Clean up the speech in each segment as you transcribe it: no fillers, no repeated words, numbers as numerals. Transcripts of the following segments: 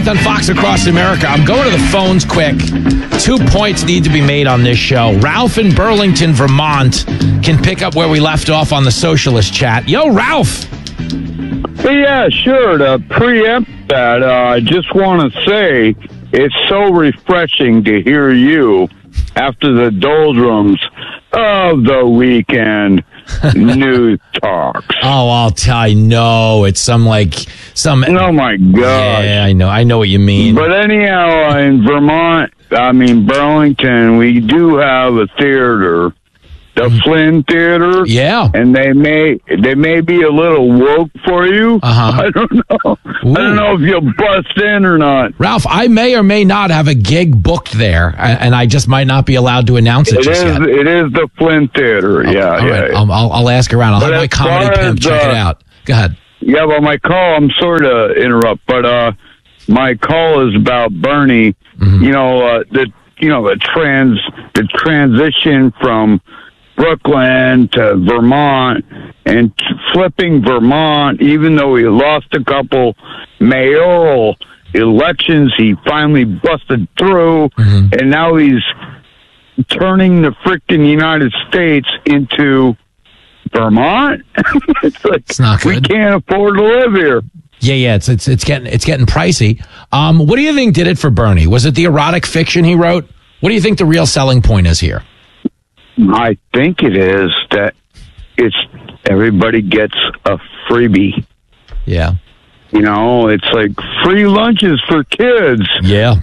9th on Fox Across America. I'm going to the phones quick. 2 points need to be made on this show. Ralph in Burlington, Vermont can pick up where we left off on the socialist chat. Yo, Ralph. Yeah, sure. To preempt that, I just want to say it's so refreshing to hear you after the doldrums of the weekend news talks. Oh, I'll tell you. No, it's some. Oh my God! Yeah, I know what you mean. But anyhow, in Vermont, Burlington, we do have a theater, the Flynn Theater. Yeah, and they may be a little woke for you. I don't know. Ooh. I don't know if you'll bust in or not. Ralph, I may or may not have a gig booked there, and I just might not be allowed to announce it just yet. It is the Flynn Theater. Okay, yeah, right. I'll ask around. I'll have my comedy pimp check it out. Go ahead. Yeah, well, my call, I'm sorry to interrupt, but my call is about Bernie. Mm-hmm. The transition from Brooklyn to Vermont and flipping Vermont, even though he lost a couple mayoral elections, he finally busted through, and now he's turning the frickin' United States into Vermont. It's not good. We can't afford to live here. Yeah. It's getting pricey. What do you think did it for Bernie? Was it the erotic fiction he wrote? What do you think the real selling point is here? I think it is that it's everybody gets a freebie. Yeah. It's like free lunches for kids. Yeah.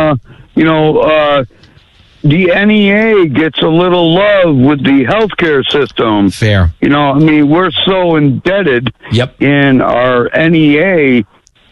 The NEA gets a little love with the healthcare system. Fair. We're so indebted in our NEA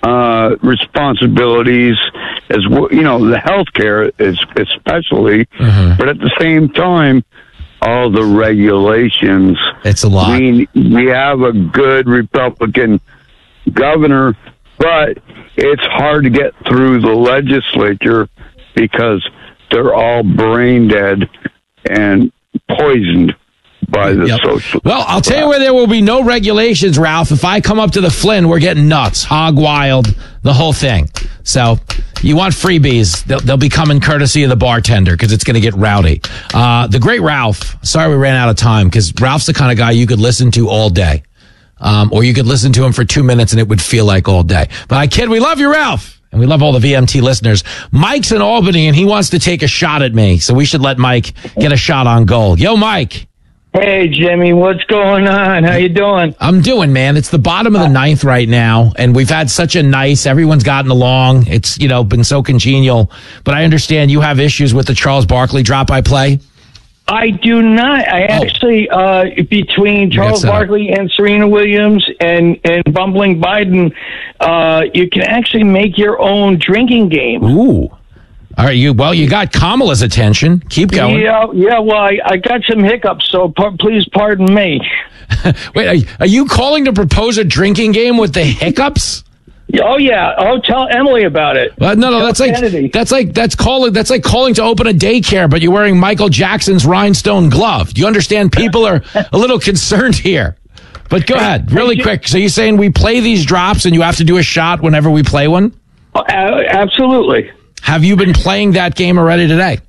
responsibilities as the healthcare is especially, but at the same time, all the regulations. It's a lot. We have a good Republican governor, but it's hard to get through the legislature because they're all brain dead and poisoned by the social. Well, I'll tell you where there will be no regulations, Ralph. If I come up to the Flynn, we're getting nuts, hog wild, the whole thing. So you want freebies, they'll be coming courtesy of the bartender because it's going to get rowdy. The great Ralph, sorry we ran out of time because Ralph's the kind of guy you could listen to all day. Or you could listen to him for 2 minutes and it would feel like all day. But I kid, we love you, Ralph. And we love all the VMT listeners. Mike's in Albany and he wants to take a shot at me. So we should let Mike get a shot on goal. Yo, Mike. Hey, Jimmy, what's going on? How you doing? I'm doing, man. It's the bottom of the ninth right now, and we've had such a everyone's gotten along. It's, been so congenial. But I understand you have issues with the Charles Barkley drop-by play. I do not. Actually, between Charles Barkley and Serena Williams and bumbling Biden, you can actually make your own drinking game. Ooh. All right, you got Kamala's attention. Keep going. Yeah. Well, I got some hiccups, so please pardon me. Wait, are you calling to propose a drinking game with the hiccups? Oh yeah. Oh, tell Emily about it. No. That's calling to open a daycare, but you're wearing Michael Jackson's rhinestone glove. Do you understand? People are a little concerned here. But go ahead, really quick. So you're saying we play these drops, and you have to do a shot whenever we play one? Absolutely. Have you been playing that game already today?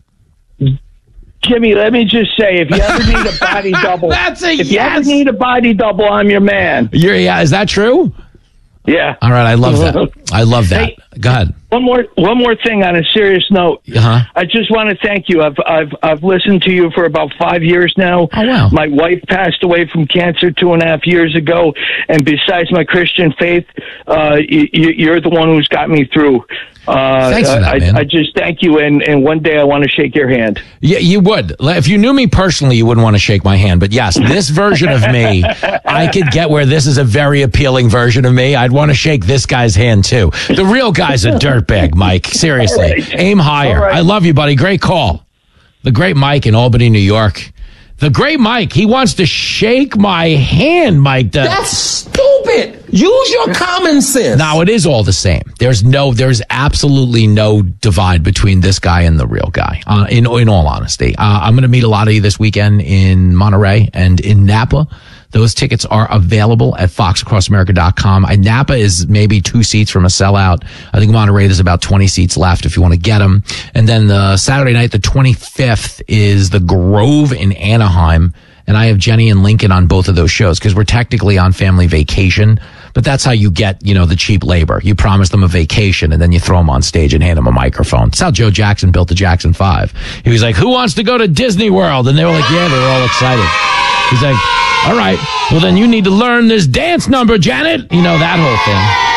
Jimmy, let me just say, if you ever need a body double, if you ever need a body double, I'm your man. Is that true? Yeah. All right, I love that. Hey, go ahead. One more thing on a serious note. I just want to thank you. I've listened to you for about 5 years now. Oh wow. My wife passed away from cancer 2.5 years ago, and besides my Christian faith, you're the one who's got me through. Thanks for that, man. I just thank you, and one day I want to shake your hand. Yeah, you would. If you knew me personally, you wouldn't want to shake my hand. But yes, this version of me, I could get where this is a very appealing version of me. I'd want to shake this guy's hand too. The real guy's a dirtbag, Mike. Seriously, aim higher. I love you, buddy. Great call. The great Mike in Albany, New York. The great Mike, he wants to shake my hand, Mike. That's stupid. Use your common sense. No, it is all the same. There's absolutely no divide between this guy and the real guy, in all honesty. I'm going to meet a lot of you this weekend in Monterey and in Napa. Those tickets are available at foxacrossamerica.com. Napa is maybe 2 seats from a sellout. I think Monterey, there's about 20 seats left if you want to get them. And then the Saturday night, the 25th, is the Grove in Anaheim. And I have Jenny and Lincoln on both of those shows because we're technically on family vacation. But that's how you get, the cheap labor. You promise them a vacation and then you throw them on stage and hand them a microphone. That's how Joe Jackson built the Jackson 5. He was like, who wants to go to Disney World? And they were like, yeah, they were all excited. He's like, all right, well then you need to learn this dance number, Janet. That whole thing.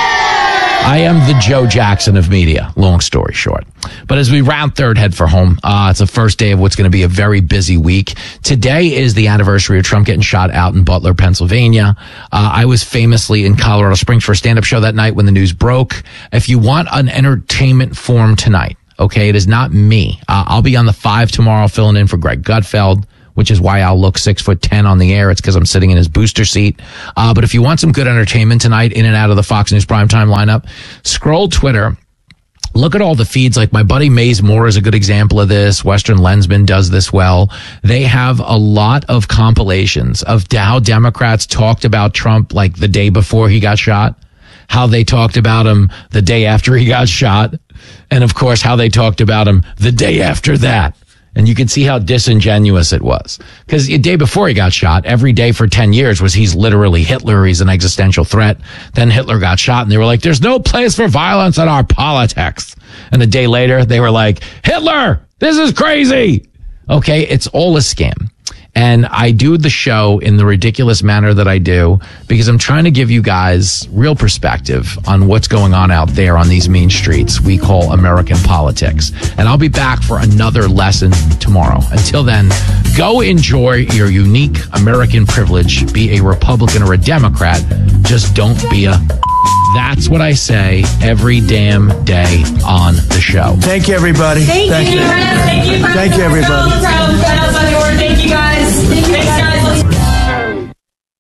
I am the Joe Jackson of media, long story short. But as we round third, head for home, it's the first day of what's going to be a very busy week. Today is the anniversary of Trump getting shot out in Butler, Pennsylvania. I was famously in Colorado Springs for a stand-up show that night when the news broke. If you want an entertainment forum tonight, okay, it is not me. I'll be on the 5 tomorrow filling in for Greg Gutfeld, which is why I'll look 6'10" on the air. It's because I'm sitting in his booster seat. But if you want some good entertainment tonight in and out of the Fox News primetime lineup, scroll Twitter. Look at all the feeds. Like my buddy Maze Moore is a good example of this. Western Lensman does this well. They have a lot of compilations of how Democrats talked about Trump like the day before he got shot, how they talked about him the day after he got shot, and of course how they talked about him the day after that. And you can see how disingenuous it was. Because the day before he got shot, every day for 10 years was he's literally Hitler. He's an existential threat. Then Hitler got shot and they were like, there's no place for violence in our politics. And a day later, they were like, Hitler, this is crazy. Okay, it's all a scam. And I do the show in the ridiculous manner that I do because I'm trying to give you guys real perspective on what's going on out there on these mean streets we call American politics. And I'll be back for another lesson tomorrow. Until then, go enjoy your unique American privilege. Be a Republican or a Democrat. Just don't be a... That's what I say every damn day on the show. Thank you, everybody. Thank you. Thank you, everybody. Thank you, guys. Thanks, guys.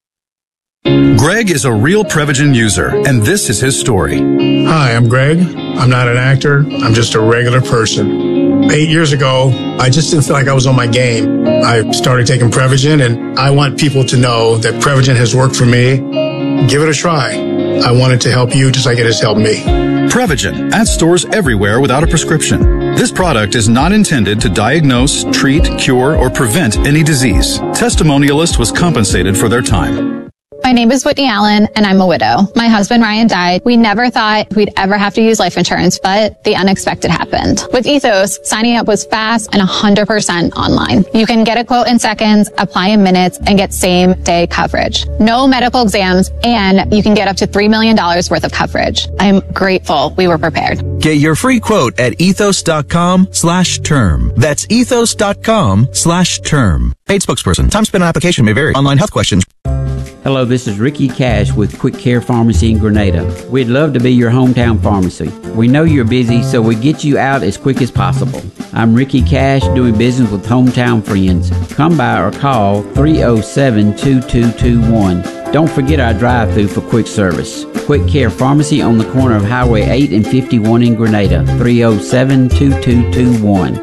Greg is a real Prevagen user, and this is his story. Hi, I'm Greg. I'm not an actor. I'm just a regular person. 8 years ago, I just didn't feel like I was on my game. I started taking Prevagen, and I want people to know that Prevagen has worked for me. Give it a try. I wanted to help you just like it has helped me. Prevagen at stores everywhere without a prescription. This product is not intended to diagnose, treat, cure, or prevent any disease. Testimonialist was compensated for their time. My name is Whitney Allen, and I'm a widow. My husband, Ryan, died. We never thought we'd ever have to use life insurance, but the unexpected happened. With Ethos, signing up was fast and 100% online. You can get a quote in seconds, apply in minutes, and get same-day coverage. No medical exams, and you can get up to $3 million worth of coverage. I'm grateful we were prepared. Get your free quote at ethos.com/term. That's ethos.com/term. Paid spokesperson. Time spent on application may vary. Online health questions. Hello, this is Ricky Cash with Quick Care Pharmacy in Grenada. We'd love to be your hometown pharmacy. We know you're busy, so we get you out as quick as possible. I'm Ricky Cash, doing business with hometown friends. Come by or call 307-2221. Don't forget our drive-thru for quick service. Quick Care Pharmacy on the corner of Highway 8 and 51 in Grenada. 307-2221.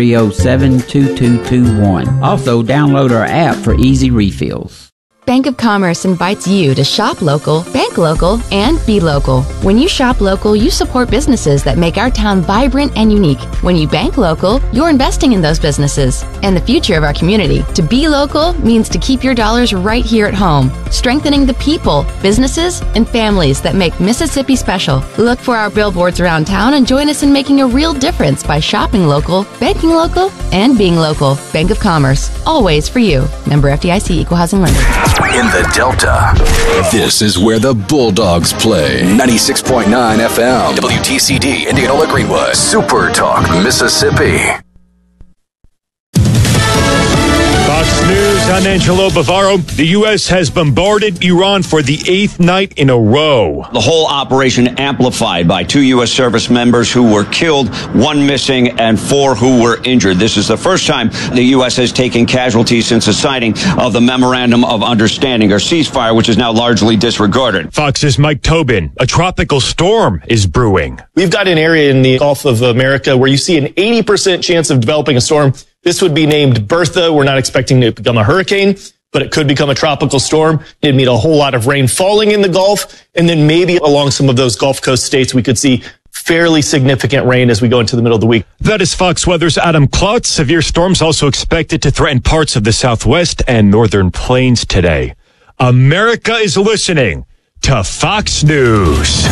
307-2221. Also, download our app for easy refills. Bank of Commerce invites you to shop local, bank local, and be local. When you shop local, you support businesses that make our town vibrant and unique. When you bank local, you're investing in those businesses and the future of our community. To be local means to keep your dollars right here at home, strengthening the people, businesses, and families that make Mississippi special. Look for our billboards around town and join us in making a real difference by shopping local, banking local, and being local. Bank of Commerce, always for you. Member FDIC, Equal Housing Lender. In the Delta, this is where the Bulldogs play. 96.9 FM, WTCD, Indianola Greenwood, Super Talk, Mississippi. Fox News, I'm Angelo Bavaro. The U.S. has bombarded Iran for the 8th night in a row. The whole operation amplified by 2 U.S. service members who were killed, 1 missing, and 4 who were injured. This is the first time the U.S. has taken casualties since the signing of the Memorandum of Understanding, or ceasefire, which is now largely disregarded. Fox's Mike Tobin. A tropical storm is brewing. We've got an area in the Gulf of America where you see an 80% chance of developing a storm. This would be named Bertha. We're not expecting it to become a hurricane, but it could become a tropical storm. It'd mean a whole lot of rain falling in the Gulf, and then maybe along some of those Gulf Coast states, we could see fairly significant rain as we go into the middle of the week. That is Fox Weather's Adam Klotz. Severe storms also expected to threaten parts of the Southwest and Northern Plains today. America is listening to Fox News.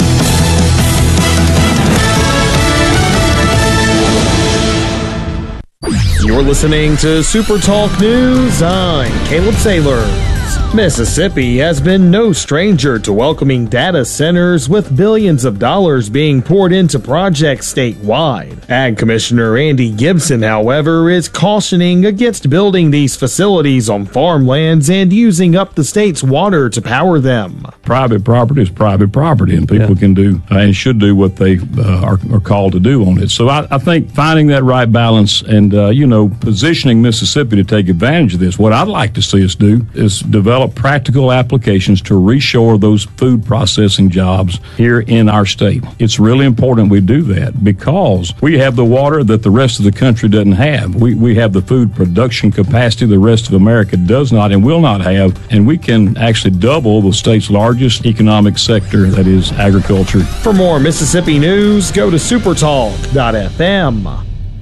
You're listening to Super Talk News. I'm Caleb Sailors. Mississippi has been no stranger to welcoming data centers, with billions of dollars being poured into projects statewide. Ag Commissioner Andy Gibson, however, is cautioning against building these facilities on farmlands and using up the state's water to power them. Private property is private property, and people can do and should do what they are called to do on it. So I think finding that right balance and, positioning Mississippi to take advantage of this, what I'd like to see us do is develop practical applications to reshore those food processing jobs here in our state. It's really important we do that because we have the water that the rest of the country doesn't have. We have the food production capacity the rest of America does not and will not have, and we can actually double the state's largest economic sector, that is agriculture. For more Mississippi news, go to supertalk.fm.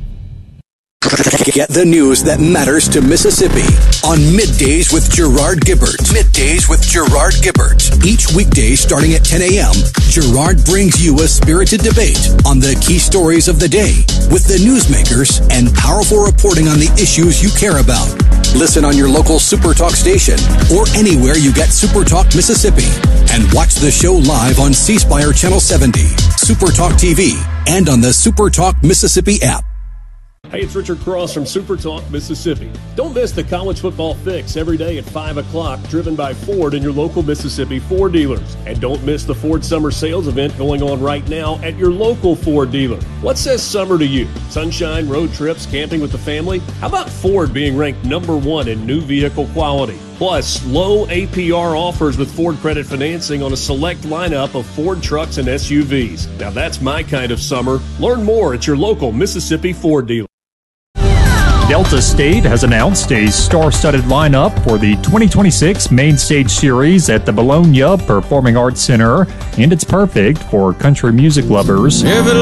Get the news that matters to Mississippi on Middays with Gerard Gibbert. Middays with Gerard Gibbert. Each weekday starting at 10 a.m., Gerard brings you a spirited debate on the key stories of the day with the newsmakers and powerful reporting on the issues you care about. Listen on your local Super Talk station or anywhere you get Super Talk Mississippi. And watch the show live on C Spire Channel 70, Super Talk TV, and on the Super Talk Mississippi app. Hey, it's Richard Cross from Super Talk Mississippi. Don't miss the College Football Fix every day at 5 o'clock, driven by Ford and your local Mississippi Ford dealers. And don't miss the Ford Summer Sales event going on right now at your local Ford dealer. What says summer to you? Sunshine, road trips, camping with the family? How about Ford being ranked #1 in new vehicle quality? Plus, low APR offers with Ford credit financing on a select lineup of Ford trucks and SUVs. Now that's my kind of summer. Learn more at your local Mississippi Ford dealer. Delta State has announced a star-studded lineup for the 2026 Main Stage Series at the Bologna Performing Arts Center, and it's perfect for country music lovers.